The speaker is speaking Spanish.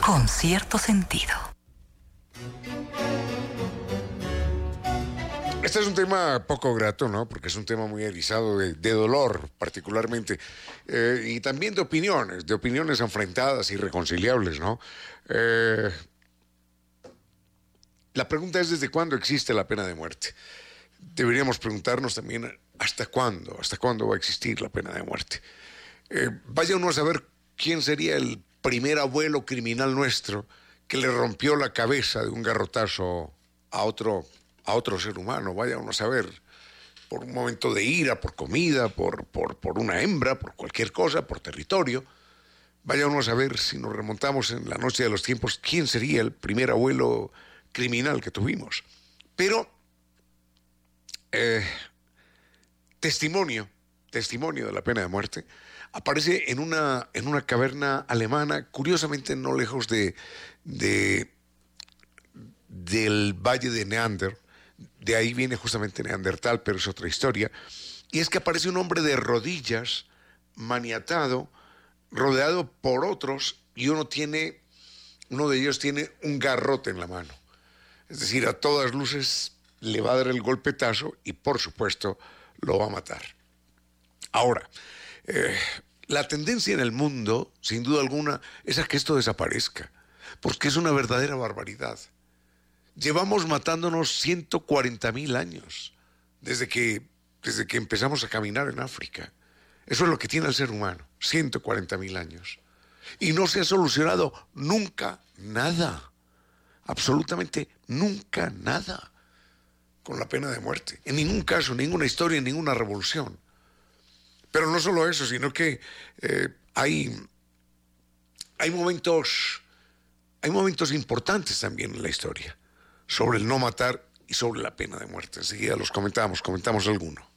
con cierto sentido. Este es un tema poco grato, ¿no? Porque es un tema muy erizado de dolor, particularmente, y también de opiniones enfrentadas, irreconciliables, ¿no? La pregunta es: ¿desde cuándo existe la pena de muerte? Deberíamos preguntarnos también: ¿hasta cuándo va a existir la pena de muerte? Vaya uno a saber quién sería el primer abuelo criminal nuestro que le rompió la cabeza de un garrotazo a otro ser humano. Vaya uno a saber, por un momento de ira, por comida, por una hembra, por cualquier cosa, por territorio. Vaya uno a saber, si nos remontamos en la noche de los tiempos, quién sería el primer abuelo criminal que tuvimos. Pero testimonio de la pena de muerte aparece en una caverna alemana, curiosamente no lejos del valle de Neander. De ahí viene justamente Neandertal, pero es otra historia. Y es que aparece un hombre de rodillas, maniatado, rodeado por otros, y uno de ellos tiene un garrote en la mano. Es decir, a todas luces le va a dar el golpetazo y, por supuesto, lo va a matar. Ahora, la tendencia en el mundo, sin duda alguna, es a que esto desaparezca, porque es una verdadera barbaridad. Llevamos matándonos 140.000 años desde que empezamos a caminar en África. Eso es lo que tiene el ser humano, 140.000 años. Y no se ha solucionado nunca nada, absolutamente nunca nada, con la pena de muerte. En ningún caso, en ninguna historia, en ninguna revolución. Pero no solo eso, sino que hay momentos importantes también en la historia sobre el no matar y sobre la pena de muerte. Enseguida los comentamos alguno.